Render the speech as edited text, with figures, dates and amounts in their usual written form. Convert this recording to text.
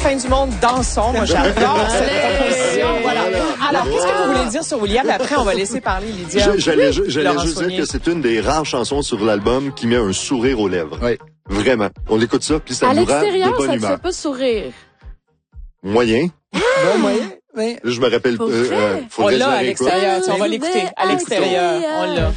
fin du monde, dansons. Moi, j'adore cette proposition. Voilà. Alors, qu'est-ce que vous voulez dire sur William? Après, on va laisser parler Lydia. J'allais juste dire que c'est une des rares chansons sur l'album qui met un sourire aux lèvres. Oui. Vraiment. On écoute ça, puis ça À nous rend de l'extérieur, bonne ça te humeur. fait pas sourire. Moyen. Bon moyen, mais... Là, je me rappelle, Pour vrai? On faudrait que je l'a la à réécoute. l'extérieur. On va l'écouter. À l'extérieur. On l'a.